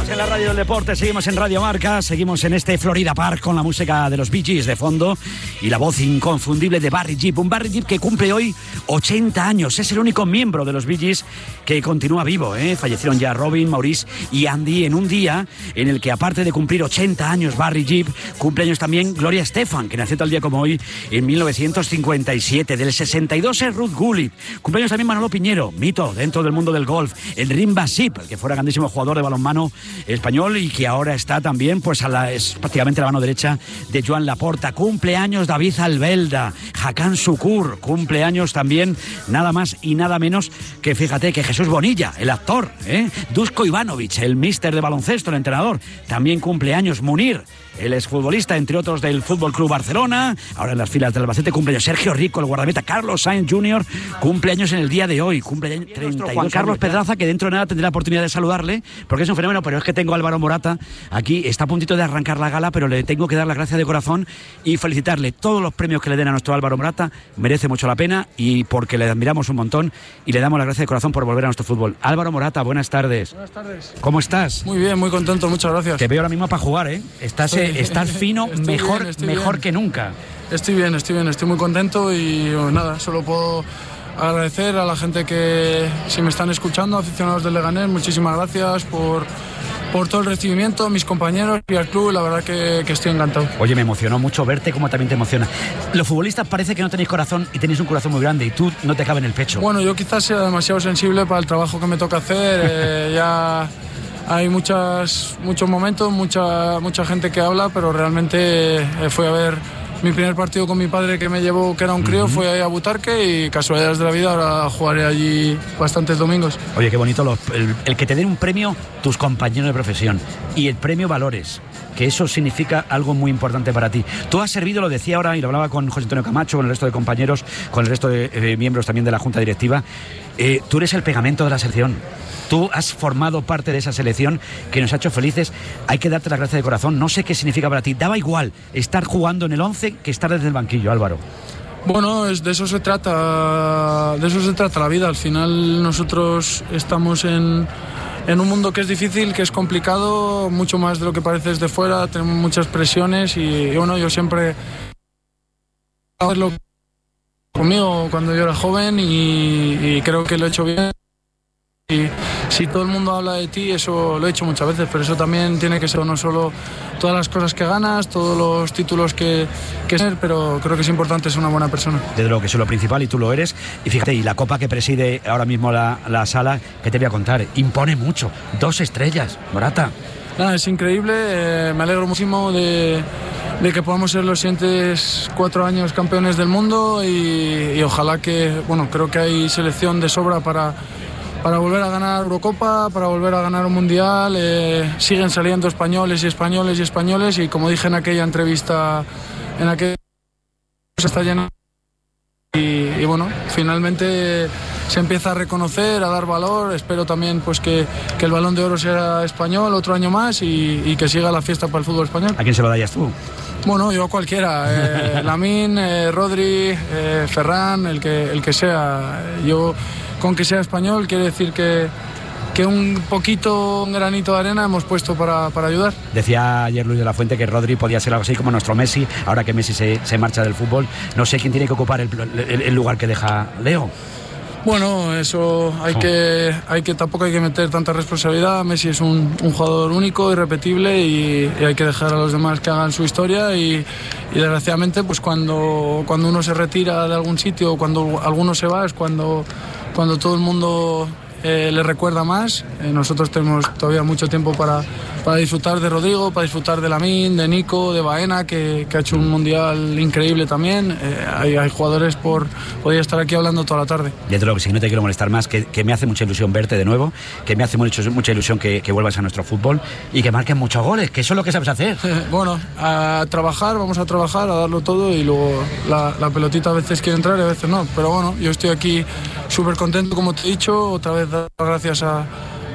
en la radio del deporte, seguimos en Radio Marca, seguimos en este Florida Park con la música de los Bee Gees de fondo y la voz inconfundible de Barry Gibb. Un Barry Gibb que cumple hoy 80 años, es el único miembro de los Bee Gees que continúa vivo, Fallecieron ya Robin, Maurice y Andy en un día en el que, aparte de cumplir 80 años Barry Gibb, cumple años también Gloria Estefan, que nació tal día como hoy en 1957. Del 62 es Ruth Gullit. Cumpleaños también Manolo Piñero, mito dentro del mundo del golf. El Rimba Sip, el que fuera grandísimo jugador de balonmano español y que ahora está también es prácticamente la mano derecha de Joan Laporta. Cumpleaños David Albelda, Hakan Şükür, cumpleaños también nada más y nada menos que, fíjate, que Jesús Bonilla, el actor, Duško Ivanović, el míster de baloncesto, el entrenador, también cumpleaños. Munir, el exfutbolista, entre otros, del Fútbol Club Barcelona, ahora en las filas del Albacete. Cumpleaños Sergio Rico, el guardameta. Carlos Sainz Jr. cumpleaños en el día de hoy, cumpleaños 32. Juan Carlos Pedraza, que dentro de nada tendré la oportunidad de saludarle, porque es un fenómeno. Pero es que tengo a Álvaro Morata aquí, está a puntito de arrancar la gala, pero le tengo que dar las gracias de corazón y felicitarle. Todos los premios que le den a nuestro Álvaro Morata merece mucho la pena, y porque le admiramos un montón y le damos las gracias de corazón por volver a nuestro fútbol. Álvaro Morata, buenas tardes. Buenas tardes. ¿Cómo estás? Muy bien, muy contento, muchas gracias. Te veo ahora mismo para jugar, Estás fino, mejor que nunca. Estoy bien, estoy muy contento y nada, solo puedo agradecer a la gente que, si me están escuchando, aficionados del Leganés, muchísimas gracias por todo el recibimiento, mis compañeros y al club. La verdad que estoy encantado. Oye, me emocionó mucho verte, como también te emociona. Los futbolistas parece que no tenéis corazón y tenéis un corazón muy grande, y tú no te cabe en el pecho. Bueno, yo quizás sea demasiado sensible para el trabajo que me toca hacer. Ya hay muchos momentos, mucha gente que habla, pero realmente fui a ver mi primer partido con mi padre, que me llevó, que era un crío. Fui ahí a Butarque y, casualidades de la vida, ahora jugaré allí bastantes domingos. Oye, qué bonito el que te den un premio tus compañeros de profesión, y el premio Valores, que eso significa algo muy importante para ti. Tú has servido, lo decía ahora y lo hablaba con José Antonio Camacho, con el resto de compañeros, con el resto de miembros también de la Junta Directiva. Tú eres el pegamento de la selección. Tú has formado parte de esa selección que nos ha hecho felices. Hay que darte las gracias de corazón. No sé qué significa para ti. Daba igual estar jugando en el 11 que estar desde el banquillo, Álvaro. Bueno, de eso se trata la vida. Al final nosotros estamos en un mundo que es difícil, que es complicado, mucho más de lo que parece desde fuera. Tenemos muchas presiones y bueno, yo siempre hacerlo conmigo cuando yo era joven y creo que lo he hecho bien. Y si todo el mundo habla de ti, eso lo he hecho muchas veces, pero eso también tiene que ser no solo todas las cosas que ganas, todos los títulos que ser, pero creo que es importante ser una buena persona. Desde luego que eso es lo principal, y tú lo eres. Y fíjate, y la copa que preside ahora mismo la sala, que te voy a contar, impone mucho. 2 estrellas, Morata. Nada, es increíble, me alegro muchísimo de que podamos ser los siguientes 4 años campeones del mundo y ojalá que, bueno, creo que hay selección de sobra para volver a ganar Eurocopa, para volver a ganar un Mundial. Siguen saliendo españoles y como dije en aquella entrevista, se está llenando y bueno, finalmente se empieza a reconocer, a dar valor. Espero también pues que el Balón de Oro sea español otro año más y que siga la fiesta para el fútbol español. ¿A quién se lo darías tú? Bueno, yo a cualquiera, Lamine, Rodri, Ferran, el que sea. Yo, con que sea español, quiere decir que un granito de arena hemos puesto para ayudar. Decía ayer Luis de la Fuente que Rodri podía ser algo así como nuestro Messi, ahora que Messi se marcha del fútbol. No sé quién tiene que ocupar el lugar que deja Leo. Bueno, eso tampoco hay que meter tanta responsabilidad. Messi es un jugador único, irrepetible, y hay que dejar a los demás que hagan su historia y desgraciadamente pues cuando uno se retira de algún sitio o cuando alguno se va es cuando todo el mundo le recuerda más. Nosotros tenemos todavía mucho tiempo para disfrutar de Rodrigo, para disfrutar de Lamine, de Nico, de Baena, que ha hecho un mundial increíble también. Hay jugadores podría estar aquí hablando toda la tarde. Desde luego que sí, no te quiero molestar más, que me hace mucha ilusión verte de nuevo, que me hace mucha ilusión que vuelvas a nuestro fútbol y que marques muchos goles, que eso es lo que sabes hacer. Bueno, vamos a trabajar, a darlo todo, y luego la pelotita a veces quiere entrar y a veces no. Pero bueno, yo estoy aquí súper contento, como te he dicho. Otra vez dar gracias a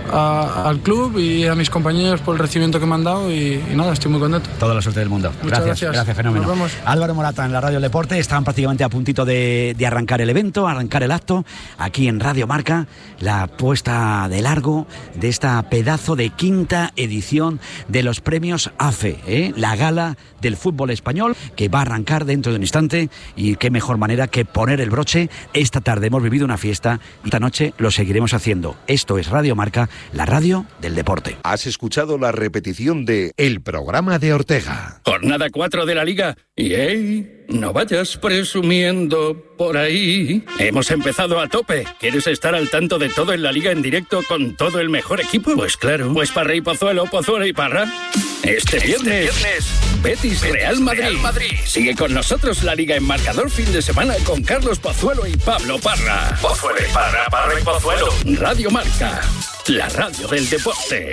al club y a mis compañeros por el recibimiento que me han dado y nada, estoy muy contento. Toda la suerte del mundo. Gracias, fenómeno. Nos vemos. Álvaro Morata en la Radio Deporte. Estaban prácticamente a puntito de arrancar el evento, arrancar el acto. Aquí en Radio Marca, la puesta de largo de esta pedazo de quinta edición de los premios AFE, la gala del fútbol español, que va a arrancar dentro de un instante. Y qué mejor manera que poner el broche. Esta tarde hemos vivido una fiesta y esta noche lo seguiremos haciendo. Esto es Radio Marca, la radio del deporte. Has escuchado la repetición de El Programa de Ortega. Jornada 4 de la Liga. Y ¡ey! No vayas presumiendo por ahí. Hemos empezado a tope. ¿Quieres estar al tanto de todo en la Liga en directo con todo el mejor equipo? Pues claro. Pues Parra y Pozuelo, Pozuelo y Parra. Este viernes, Betis Real Madrid. Sigue con nosotros la Liga en marcador fin de semana con Carlos Pozuelo y Pablo Parra. Pozuelo y Parra, Parra y Pozuelo. Radio Marca, la radio del deporte.